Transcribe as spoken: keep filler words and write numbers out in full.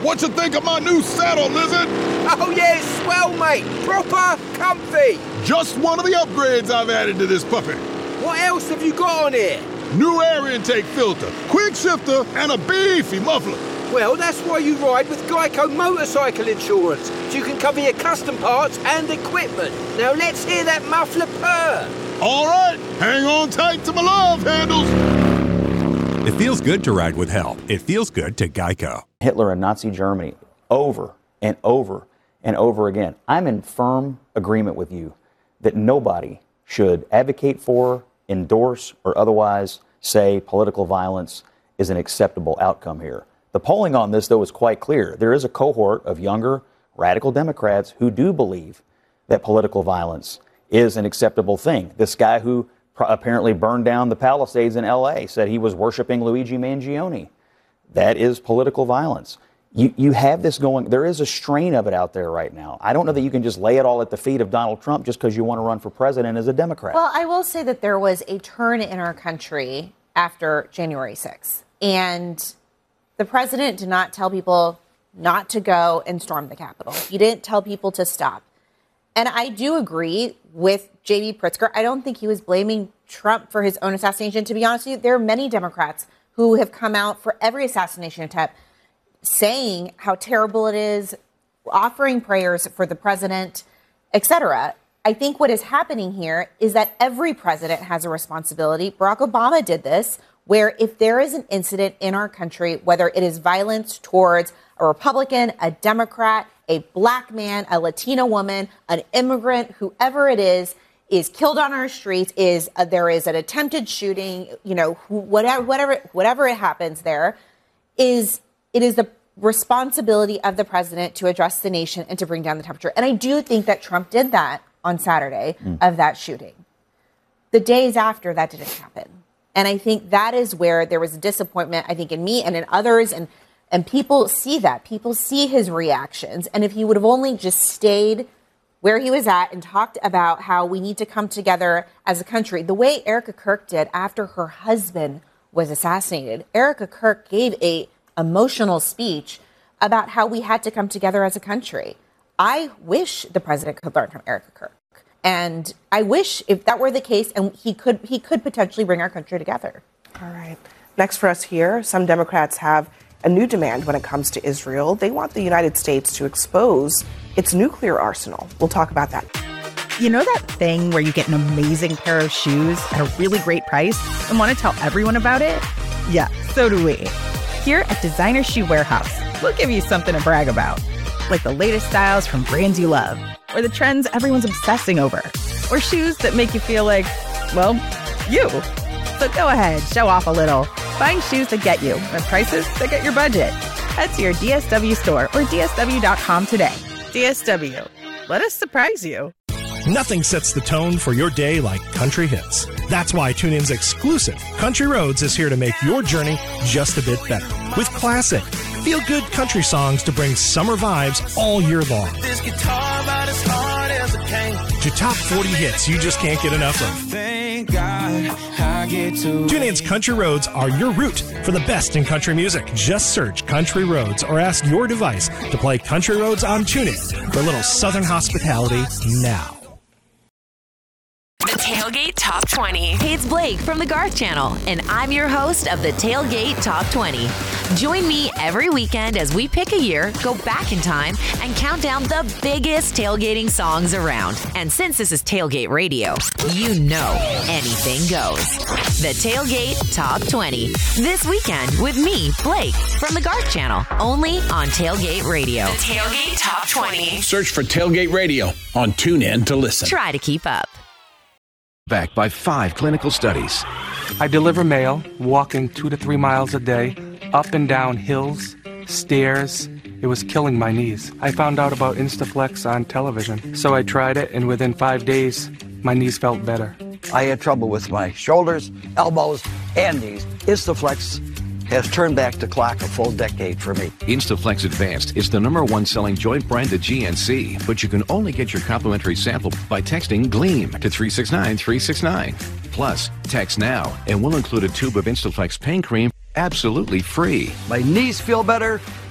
What you think of my new saddle, Lizard? Oh yeah, it's swell, mate. Proper comfy. Just one of the upgrades I've added to this puppy. What else have you got on here? New air intake filter, quick shifter, and a beefy muffler. Well, that's why you ride with Geico Motorcycle Insurance, so you can cover your custom parts and equipment. Now let's hear that muffler purr. All right, hang on tight to my love handles. It feels good to ride with help. It feels good to Geico. Hitler and Nazi Germany over and over and over again. I'm in firm agreement with you that nobody should advocate for, endorse, or otherwise say political violence is an acceptable outcome here. The polling on this, though, is quite clear. There is a cohort of younger radical Democrats who do believe that political violence is an acceptable thing. This guy who pr- apparently burned down the Palisades in L A said he was worshiping Luigi Mangione. That is political violence. You, you have this going. There is a strain of it out there right now. I don't know that you can just lay it all at the feet of Donald Trump just because you want to run for president as a Democrat. Well, I will say that there was a turn in our country after January sixth. And the president did not tell people not to go and storm the Capitol. He didn't tell people to stop. And I do agree with J B Pritzker. I don't think he was blaming Trump for his own assassination. To be honest with you, there are many Democrats who have come out for every assassination attempt saying how terrible it is, offering prayers for the president, et cetera. I think what is happening here is that every president has a responsibility. Barack Obama did this, where if there is an incident in our country, whether it is violence towards a Republican, a Democrat, a black man, a Latino woman, an immigrant, whoever it is, is killed on our streets, is uh, there is an attempted shooting, you know, whatever, whatever, whatever it happens there, is it is the responsibility of the president to address the nation and to bring down the temperature. And I do think that Trump did that on Saturday mm. of that shooting. The days after, that didn't happen. And I think that is where there was a disappointment, I think, in me and in others. And, and people see that. People see his reactions. And if he would have only just stayed where he was at and talked about how we need to come together as a country, the way Erica Kirk did after her husband was assassinated. Erica Kirk gave a emotional speech about how we had to come together as a country. I wish the president could learn from Erica Kirk. And I wish if that were the case, and he could he could potentially bring our country together. All right. Next for us here, some Democrats have a new demand when it comes to Israel. They want the United States to expose its nuclear arsenal. We'll talk about that. You know that thing where you get an amazing pair of shoes at a really great price and want to tell everyone about it? Yeah, so do we. Here at Designer Shoe Warehouse, we'll give you something to brag about. Like the latest styles from brands you love, or the trends everyone's obsessing over, or shoes that make you feel like, well, you. So go ahead, show off a little. Find shoes that get you at prices that get your budget. Head to your D S W store or D S W dot com today. D S W. Let us surprise you. Nothing sets the tone for your day like country hits. That's why TuneIn's exclusive Country Roads is here to make your journey just a bit better. With classic, feel-good country songs to bring summer vibes all year long. This guitar about as hard as it can. To top forty hits you just can't get enough of. Thank God I get to TuneIn's Country Roads are your route for the best in country music. Just search Country Roads or ask your device to play Country Roads on TuneIn for a little Southern hospitality now. The Tailgate Top twenty. Hey, it's Blake from the Garth Channel, and I'm your host of the Tailgate Top twenty. Join me every weekend as we pick a year, go back in time, and count down the biggest tailgating songs around. And since this is Tailgate Radio, you know anything goes. The Tailgate Top twenty. This weekend with me, Blake, from the Garth Channel, only on Tailgate Radio. The Tailgate Top twenty. Search for Tailgate Radio on TuneIn to listen. Try to keep up. Backed by five clinical studies. I deliver mail, walking two to three miles a day, up and down hills, stairs. It was killing my knees. I found out about Instaflex on television, so I tried it, and within five days, my knees felt better. I had trouble with my shoulders, elbows, and knees. Instaflex has turned back the clock a full decade for me. Instaflex Advanced is the number one selling joint brand at G N C, but you can only get your complimentary sample by texting GLEAM to three six nine three six nine. Plus, text now and we'll include a tube of Instaflex pain cream absolutely free. My knees feel better.